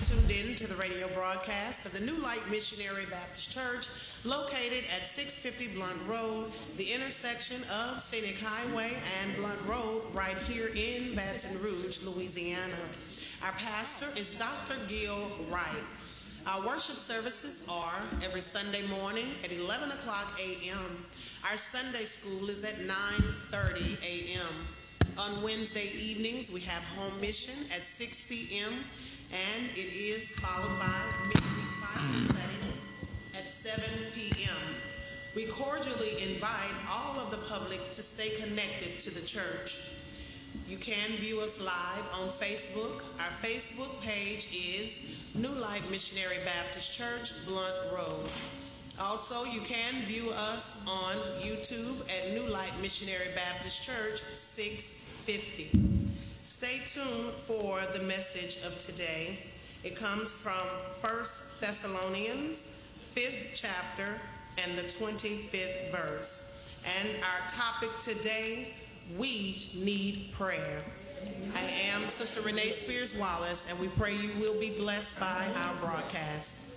tuned in to the radio broadcast of the New Light Missionary Baptist Church, located at 650 Blunt Road, the intersection of Scenic Highway and Blunt Road, right here in Baton Rouge, Louisiana. Our pastor is Dr. Gil Wright. Our worship services are every Sunday morning at 11 o'clock a.m. Our Sunday school is at 9:30 a.m. On Wednesday evenings, we have home mission at 6 p.m. and it is followed by midweek Bible study at 7 p.m. We cordially invite all of the public to stay connected to the church. You can view us live on Facebook. Our Facebook page is New Light Missionary Baptist Church, Blunt Road. Also, you can view us on YouTube at New Light Missionary Baptist Church 650. Stay tuned for the message of today. It comes from 1 Thessalonians 5th chapter and the 25th verse. And our topic today, we need prayer. I am Sister Renee Spears Wallace, and we pray you will be blessed by our broadcast.